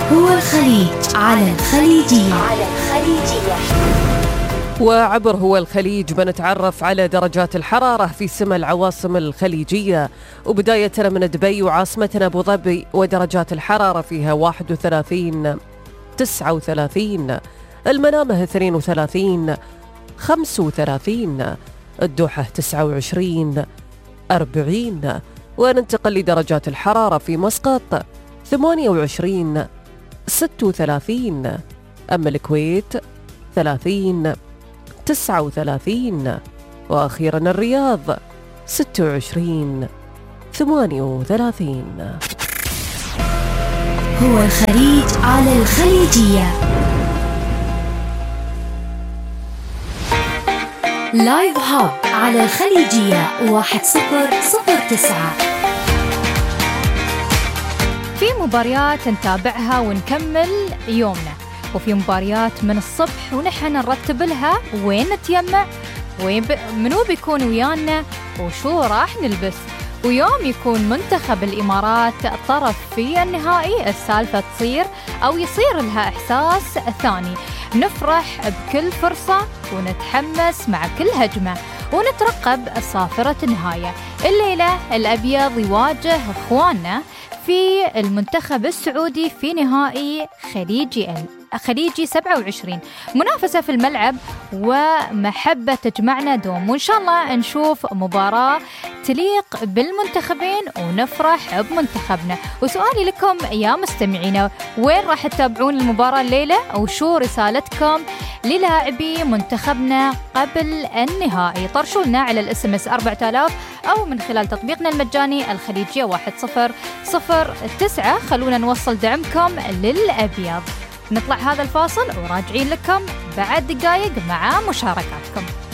هو الخليج على الخليجية. وعبر هو الخليج بنتعرف على درجات الحرارة في سما العواصم الخليجية، وبداية من دبي وعاصمتنا أبو ظبي ودرجات الحرارة فيها 31 39، المنامة 32 35، الدوحة 29 40، وننتقل لدرجات الحرارة في مسقط 28 36، أما الكويت 30 39، وأخيرا الرياض 26 38. هو الخليج على الخليجية. لايف هاب على الخليجية 1009. في مباريات نتابعها ونكمل يومنا، وفي مباريات من الصبح ونحن نرتب لها وين نتيمع، منو بيكون ويانا، وشو راح نلبس. ويوم يكون منتخب الإمارات طرف في النهائي، السالفة تصير أو يصير لها إحساس ثاني. نفرح بكل فرصة ونتحمس مع كل هجمة ونترقب صافرة النهاية. الليلة الأبيض يواجه إخواننا في المنتخب السعودي في نهائي خليجي 27. منافسة في الملعب ومحبة تجمعنا دوم، وإن شاء الله نشوف مباراة تليق بالمنتخبين ونفرح بمنتخبنا. وسؤالي لكم يا مستمعينا، وين راح تتابعون المباراة الليلة، وشو رسالتكم للاعبي منتخبنا قبل النهائي؟ طرشولنا على الSMS 4000 أو من خلال تطبيقنا المجاني الخليجية 1009. خلونا نوصل دعمكم للأبيض. نطلع هذا الفاصل وراجعين لكم بعد دقايق مع مشاركاتكم.